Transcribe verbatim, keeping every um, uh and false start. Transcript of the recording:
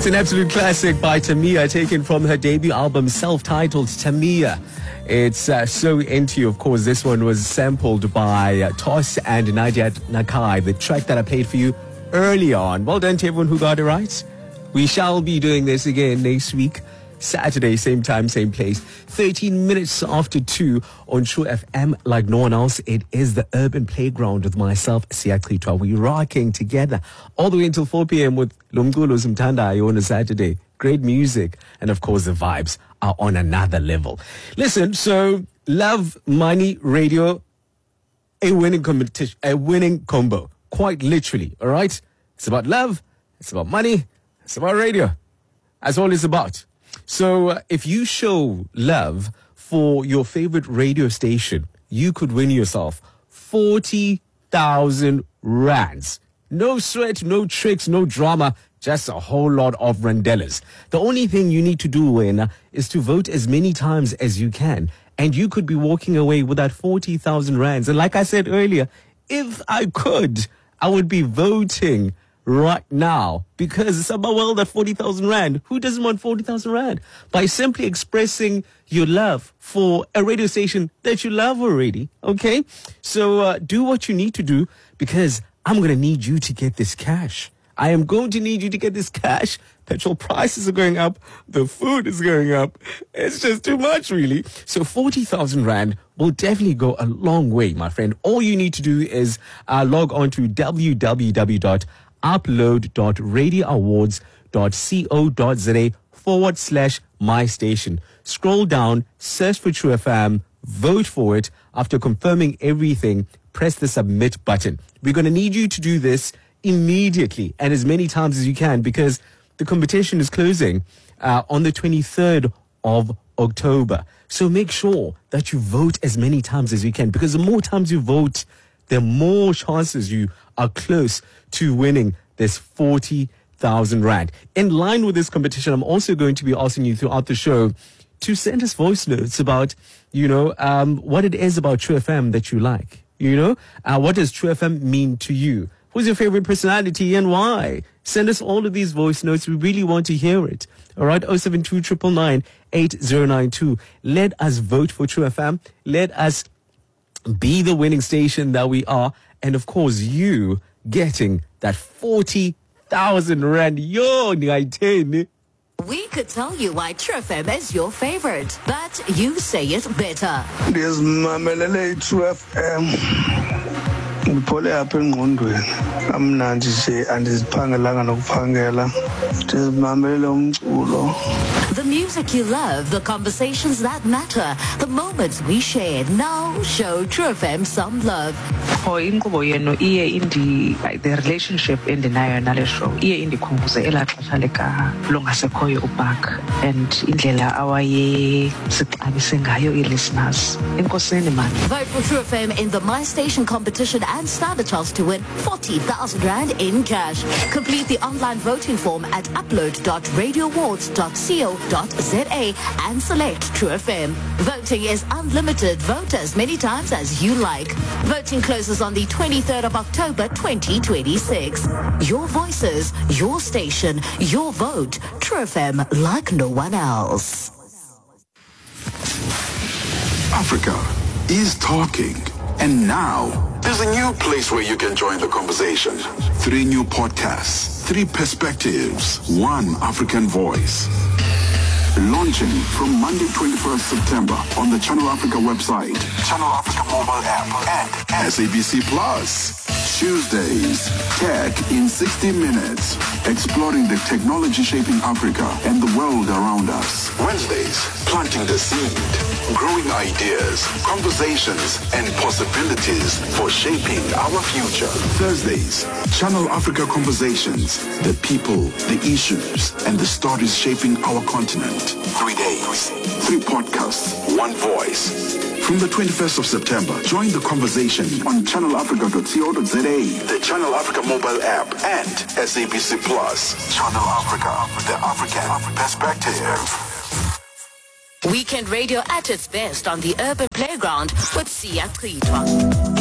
It's an absolute classic by Tamia, taken from her debut album, self-titled Tamia. It's uh, so into you. Of course, this one was sampled by uh, Toss and Nadia Nakai, the track that I played for you early on. Well done to everyone who got it right. We shall be doing this again next week, Saturday, same time, same place. thirteen minutes after two on True F M, like no one else. It is the Urban Playground with myself, Siya Chitwa. We're rocking together all the way until four p.m. with Lumgulo Zimtanda on a Saturday. Great music. And of course, the vibes are on another level. Listen, so Love, Money, Radio, a winning competition, a winning combo. Quite literally, all right? It's about love. It's about money. It's about radio. That's all it's about. So uh, if you show love for your favorite radio station, you could win yourself forty thousand rands. No sweat, no tricks, no drama, just a whole lot of randellas. The only thing you need to do, Wena, is to vote as many times as you can. And you could be walking away with that forty thousand rands. And like I said earlier, if I could, I would be voting right now, because it's about, well, that forty thousand rand. Who doesn't want forty thousand rand? By simply expressing your love for a radio station that you love already, okay? So uh, do what you need to do, because I'm going to need you to get this cash. I am going to need you to get this cash. Petrol prices are going up. The food is going up. It's just too much, really. So forty thousand rand will definitely go a long way, my friend. All you need to do is uh, log on to w w w dot upload dot radio awards dot co.za forward slash my station. Scroll down, search for True F M, vote for it. After confirming everything, press the submit button. We're going to need you to do this immediately and as many times as you can, because the competition is closing uh, on the twenty-third of October. So make sure that you vote as many times as you can, because the more times you vote, the more chances you are close to winning this forty thousand rand. In line with this competition, I'm also going to be asking you throughout the show to send us voice notes about, you know, um, what it is about True F M that you like. You know, uh, what does True F M mean to you? Who's your favorite personality and why? Send us all of these voice notes. We really want to hear it. All right, oh seven two nine nine nine eight zero nine two. Let us vote for True F M. Let us be the winning station that we are. And of course, you getting that forty thousand rand. Yo, Ngaitene. We could tell you why True F M is your favorite, but you say it better. There's Mamelele True F M. Ngipole apha engqondweni amnandi nje andiziphangelanga nokuphangela ndizimamele umculo. The music you love, the conversations that matter, the moments we shared. Now show True F M some love. Oh, inkqubo yenu iye indi, like the relationship endinayo nale show iye indikhumbuze elaa xesha lika longasekhoyo uBark and indlela awaye sixabise ngayo ii-listeners. Enkosini man. Vote for True F M in the My Station competition and stand a chance to win forty thousand rand in cash. Complete the online voting form at upload dot radio awards dot co.za and select True F M. Voting is unlimited. Vote as many times as you like. Voting closes on the twenty-third of October twenty twenty-six. Your voices, your station, your vote. True F M like no one else. Africa is talking. And now, there's a new place where you can join the conversation. Three new podcasts, three perspectives, one African voice. Launching from Monday, twenty-first September on the Channel Africa website, Channel Africa mobile app, and S A B C Plus. Tuesdays, Tech in sixty minutes, exploring the technology shaping Africa and the world around us. Wednesdays, planting the seed, growing ideas, conversations, and possibilities for shaping our future. Thursdays, Channel Africa Conversations, the people, the issues, and the stories shaping our continent. Three days, three podcasts, one voice. From the twenty-first of September, join the conversation on channel africa dot co dot za, the Channel Africa mobile app, and S A B C Plus. Channel Africa, the African perspective. Weekend radio at its best on the Urban Playground with Siya Chitwa.